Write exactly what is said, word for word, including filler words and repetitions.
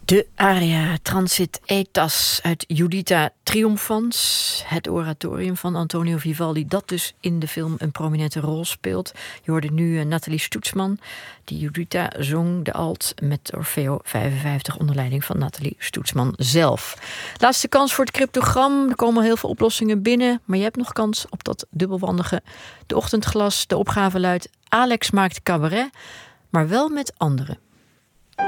De aria Transit Aetas uit Juditha Triomphans. Het oratorium van Antonio Vivaldi, dat dus in de film een prominente rol speelt. Je hoorde nu uh, Nathalie Stoetsman, die Juditha zong de alt met Orfeo vijfenvijftig onder leiding van Nathalie Stoetsman zelf. Laatste kans voor het cryptogram. Er komen heel veel oplossingen binnen, maar je hebt nog kans op dat dubbelwandige. De ochtendglas, de opgave luidt: Alex maakt cabaret, maar wel met anderen.